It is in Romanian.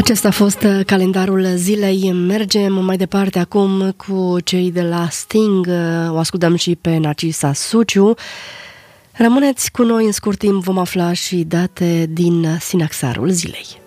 Acesta a fost calendarul zilei. Mergem mai departe acum cu cei de la Sting. O ascultăm și pe Narcisa Suciu. Rămâneți cu noi, în scurt timp vom afla și date din Sinaxarul zilei.